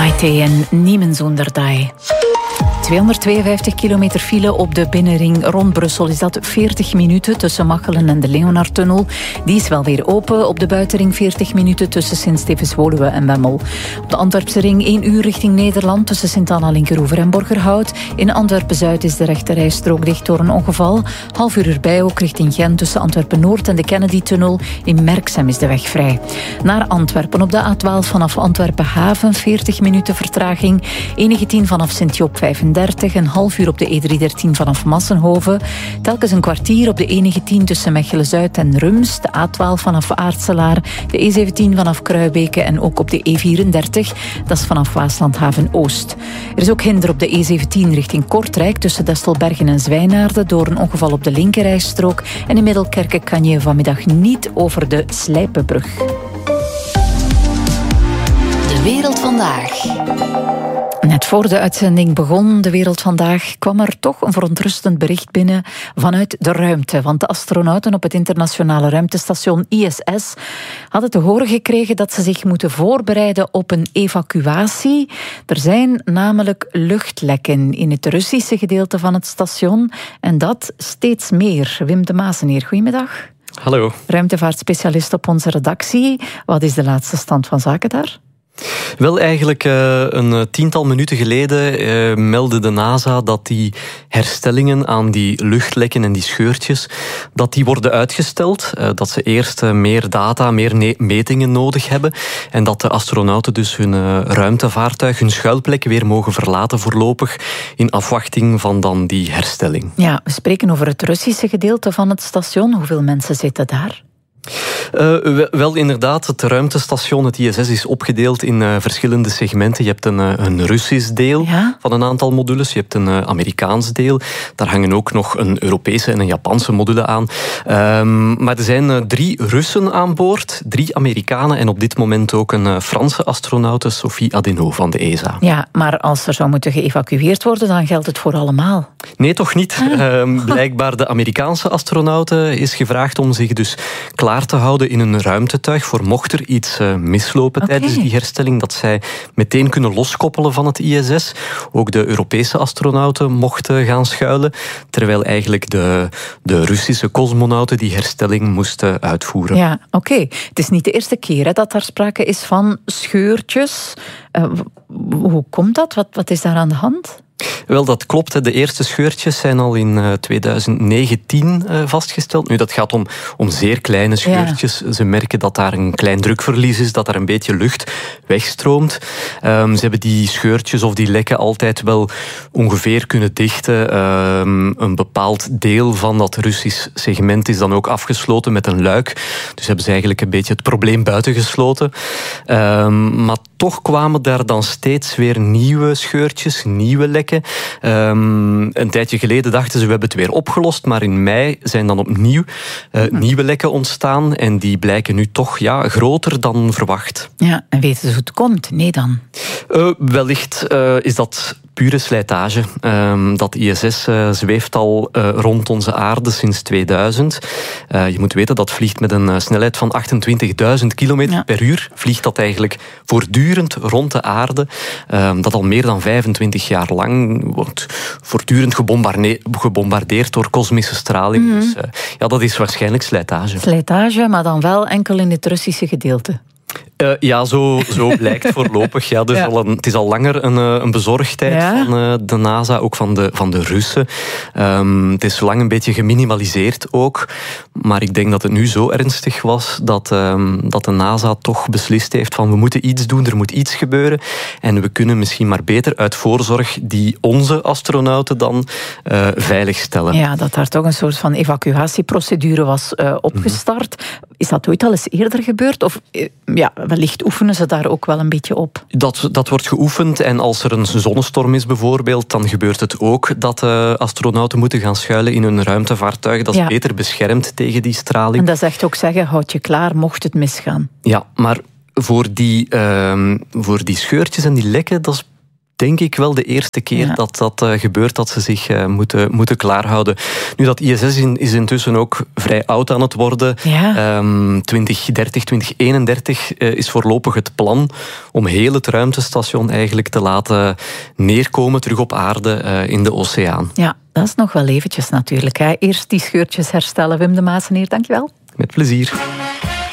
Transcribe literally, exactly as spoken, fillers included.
Maite en Niemand zonder die. tweehonderdtweeënvijftig kilometer file op de binnenring rond Brussel. Is dat veertig minuten tussen Machelen en de Leonardtunnel. Die is wel weer open. Op de buitenring veertig minuten tussen Sint-Stevens-Woluwe en Bemmel. Op de Antwerpse ring één uur richting Nederland tussen Sint-Anna, Linkeroever en Borgerhout. In Antwerpen-Zuid is de rechterrijstrook dicht door een ongeval. Half uur erbij ook richting Gent tussen Antwerpen-Noord en de Kennedy-tunnel. In Merksem is de weg vrij. Naar Antwerpen op de A twaalf vanaf Antwerpen-Haven. veertig minuten vertraging. E negentien vanaf Sint-Job vijfendertig. Een half uur op de E driehonderddertien vanaf Massenhoven. Telkens een kwartier op de E negentien tussen Mechelen-Zuid en Rums. De A twaalf vanaf Aartselaar. De E zeventien vanaf Kruibeke. En ook op de E vierendertig. Dat is vanaf Waasland-Haven-Oost. Er is ook hinder op de E zeventien richting Kortrijk. Tussen Destelbergen en Zwijnaarden. Door een ongeval op de linkerrijstrook. En in Middelkerke kan je vanmiddag niet over de Slijpenbrug. De wereld vandaag. Net voor de uitzending begon De Wereld Vandaag kwam er toch een verontrustend bericht binnen vanuit de ruimte. Want de astronauten op het internationale ruimtestation I S S hadden te horen gekregen dat ze zich moeten voorbereiden op een evacuatie. Er zijn namelijk luchtlekken in het Russische gedeelte van het station. En dat steeds meer. Wim de Maaseneer, goedemiddag. Hallo. Ruimtevaartspecialist op onze redactie. Wat is de laatste stand van zaken daar? Wel, eigenlijk uh, een tiental minuten geleden uh, meldde de NASA dat die herstellingen aan die luchtlekken en die scheurtjes, dat die worden uitgesteld. Uh, dat ze eerst uh, meer data, meer ne- metingen nodig hebben. En dat de astronauten dus hun uh, ruimtevaartuig, hun schuilplek weer mogen verlaten voorlopig in afwachting van dan die herstelling. Ja, we spreken over het Russische gedeelte van het station. Hoeveel mensen zitten daar? Uh, wel, inderdaad, het ruimtestation, het I S S, is opgedeeld in uh, verschillende segmenten. Je hebt een, uh, een Russisch deel ja? van een aantal modules. Je hebt een uh, Amerikaans deel. Daar hangen ook nog een Europese en een Japanse module aan. Um, maar er zijn uh, drie Russen aan boord, drie Amerikanen en op dit moment ook een uh, Franse astronaute, Sophie Adenau van de E S A. Ja, maar als er zou moeten geëvacueerd worden, dan geldt het voor allemaal. Nee, toch niet. Ah. Um, blijkbaar de Amerikaanse astronauten is gevraagd om zich dus klaar te houden in een ruimtetuig voor mocht er iets uh, mislopen okay. tijdens die herstelling, dat zij meteen kunnen loskoppelen van het I S S. Ook de Europese astronauten mochten gaan schuilen, terwijl eigenlijk de, de Russische cosmonauten die herstelling moesten uitvoeren. Ja, oké. Okay. Het is niet de eerste keer hè, dat daar sprake is van scheurtjes. Uh, hoe komt dat? Wat, wat is daar aan de hand? Wel, dat klopt. De eerste scheurtjes zijn al in twintig negentien vastgesteld. Nu, dat gaat om, om zeer kleine scheurtjes. Ja. Ze merken dat daar een klein drukverlies is, dat daar een beetje lucht wegstroomt. Um, ze hebben die scheurtjes of die lekken altijd wel ongeveer kunnen dichten. Um, een bepaald deel van dat Russisch segment is dan ook afgesloten met een luik. Dus hebben ze eigenlijk een beetje het probleem buitengesloten. Um, maar toch kwamen daar dan steeds weer nieuwe scheurtjes, nieuwe lekken. Um, een tijdje geleden dachten ze, we hebben het weer opgelost, maar in mei zijn dan opnieuw uh, nieuwe lekken ontstaan en die blijken nu toch ja, groter dan verwacht. Ja, en weten ze hoe het komt? Nee dan? Uh, wellicht uh, is dat pure slijtage. Um, dat I S S uh, zweeft al uh, rond onze aarde sinds tweeduizend. Uh, je moet weten, dat vliegt met een uh, snelheid van achtentwintigduizend kilometer ja. per uur. Vliegt dat eigenlijk voortdurend rond de aarde. Um, dat al meer dan vijfentwintig jaar lang wordt voortdurend gebombardeerd, gebombardeerd door kosmische straling. Mm-hmm. Dus uh, ja, dat is waarschijnlijk slijtage. Slijtage, maar dan wel enkel in het Russische gedeelte. Uh, ja, zo, zo blijkt voorlopig. Ja, dus ja. al een, het is al langer een, een bezorgdheid ja. van uh, de NASA, ook van de, van de Russen. Um, het is lang een beetje geminimaliseerd ook. Maar ik denk dat het nu zo ernstig was dat, um, dat de NASA toch beslist heeft van we moeten iets doen, er moet iets gebeuren. En we kunnen misschien maar beter uit voorzorg die onze astronauten dan uh, veiligstellen. Ja, dat daar toch een soort van evacuatieprocedure was uh, opgestart. Mm-hmm. Is dat ooit al eens eerder gebeurd? Of uh, ja, wellicht oefenen ze daar ook wel een beetje op? Dat, dat wordt geoefend en als er een zonnestorm is bijvoorbeeld, dan gebeurt het ook dat uh, astronauten moeten gaan schuilen in hun ruimtevaartuig. Dat is ja. beter beschermd tegen die straling. En dat is echt ook zeggen, houd je klaar mocht het misgaan. Ja, maar voor die, uh, voor die scheurtjes en die lekken, dat is denk ik wel de eerste keer ja. dat dat uh, gebeurt, dat ze zich uh, moeten, moeten klaarhouden. Nu, dat I S S in, is intussen ook vrij oud aan het worden. Ja. Um, twintig dertig, twintig eenendertig uh, is voorlopig het plan om heel het ruimtestation eigenlijk te laten neerkomen terug op aarde uh, in de oceaan. Ja, dat is nog wel eventjes natuurlijk. Hè. Eerst die scheurtjes herstellen. Wim de Maaseneer, dankjewel. Met plezier.